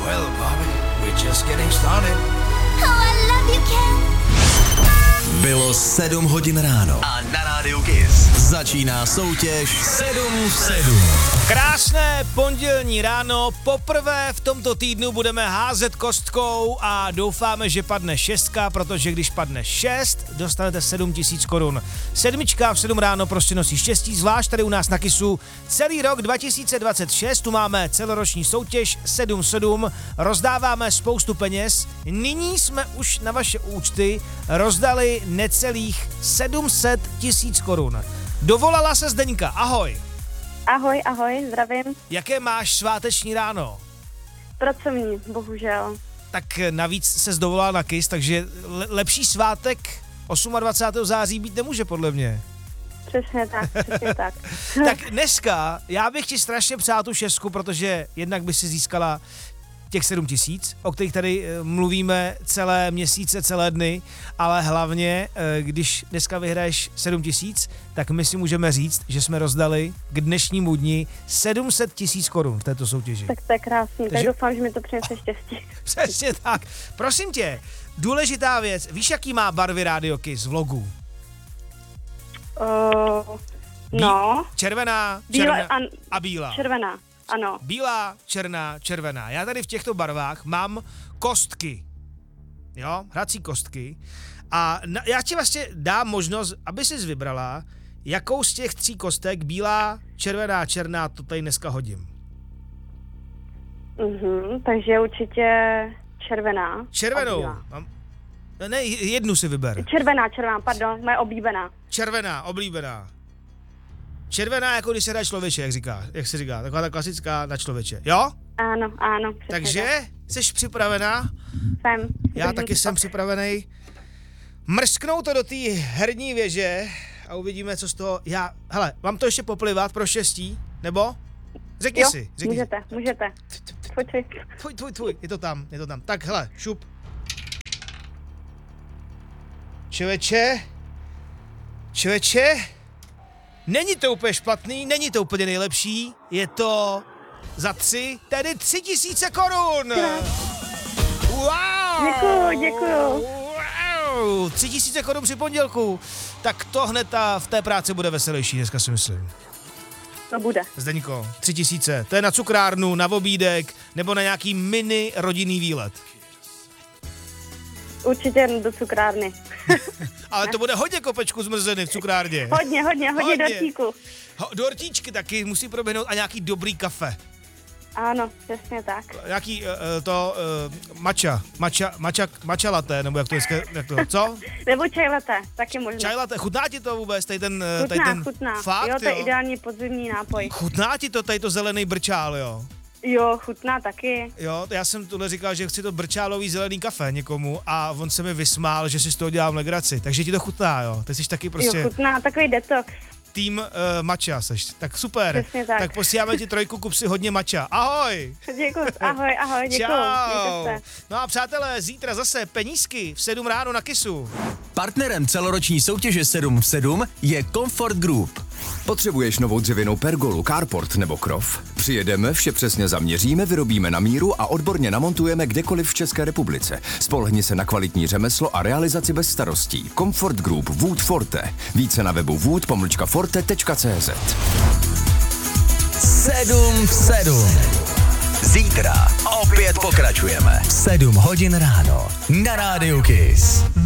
Well, Bobby, we're just getting started. Oh, I love you, Ken. Bylo 7 hodin ráno a na rádiu Kiss začíná soutěž 7 v 7. Krásné pondělní ráno, poprvé v tomto týdnu budeme házet kostkou a doufáme, že padne 6, protože když padne 6, dostanete 7 000 korun. Sedmička v 7 ráno prostě nosí štěstí, zvlášť tady u nás na Kissu. Celý rok 2026 tu máme celoroční soutěž 7 v 7, rozdáváme spoustu peněz. Nyní jsme už na vaše účty rozdali necelých 700 000 korun. Dovolala se Zdeňka, ahoj. Ahoj, zdravím. Jaké máš sváteční ráno? Pracovní, bohužel. Tak navíc se dovolala na Kiss, takže lepší svátek 28. září být nemůže podle mě. Přesně tak. Tak dneska já bych ti strašně přál tu 6, protože jednak by si získala těch 7 000, o kterých tady mluvíme celé měsíce, celé dny, ale hlavně, když dneska vyhraješ 7 000, tak my si můžeme říct, že jsme rozdali k dnešnímu dni 700 000 korun v této soutěži. Tak to je krásný, tak doufám, že mi to přinese štěstí. Přesně tak. Prosím tě, důležitá věc, víš, jaký má barvy Radio Kiss v logu? No. Červená, a bílá. Červená. Ano. Bílá, černá, červená. Já tady v těchto barvách mám kostky. Jo, hrací kostky. A já ti vlastně dám možnost, aby jsi vybrala, jakou z těch 3 kostek, bílá, červená, černá, to tady dneska hodím. Takže určitě červená. Červenou. Ne, jednu si vyber. Červená, pardon, moje oblíbená. Červená, oblíbená. Červená, jako když se dá člověče, jak se říká, taková ta klasická na člověče, jo? Ano. Takže, jsi připravená? Jsem. Já taky jsem připravený. Mrsknou to do té herní věže a uvidíme, co z toho, hele, mám to ještě poplivat pro štěstí, nebo? Řekni si. Můžete. Tvůj, je to tam. Tak, hele, šup. Člověče, není to úplně špatný, není to úplně nejlepší, je to za 3, tedy 3 000 korun. Wow. Děkuju. Wow, 3 000 korun při pondělku. Tak to hned v té práci bude veselější, dneska si myslím. To bude. Zdeňko, 3 000, to je na cukrárnu, na obídek, nebo na nějaký mini rodinný výlet. Určitě do cukrárny. Ale to bude hodně kopečku zmrzeny v cukrárně. Hodně dortíku. Dortíčky taky musí proběhnout a nějaký dobrý kafe. Ano, přesně tak. Nějaký matcha latte, nebo jak to, co? Nebo čaj latte, taky možná. Čaj latte, chutná ti to vůbec, tady ten chutná. Fakt, jo, to je ideální podzimní nápoj. Chutná ti to, tady to zelený brčál, jo? Jo, chutná taky. Jo, já jsem tuhle říkal, že chci to brčálový zelený kafe někomu a on se mi vysmál, že si z toho dělám legraci. Takže ti to chutná, jo? Ty jsi taky prostě... Jo, chutná, takový detox. Tým matcha seš. Tak super. Přesně tak. Tak posíláme ti 3, kup si hodně matcha. Ahoj. Děkuji, ahoj, děkuji. Čau. No a přátelé, zítra zase penízky v 7 ráno na Kissu. Partnerem celoroční soutěže 7 v 7 je Comfort Group. Potřebuješ novou dřevěnou pergolu, carport nebo krov? Přijedeme, vše přesně zaměříme, vyrobíme na míru a odborně namontujeme kdekoliv v České republice. Spolehni se na kvalitní řemeslo a realizaci bez starostí. Comfort Group Wood Forte. Více na webu wood-forte.cz. 7 v 7. Zítra opět pokračujeme. 7 hodin ráno na rádiu Kiss.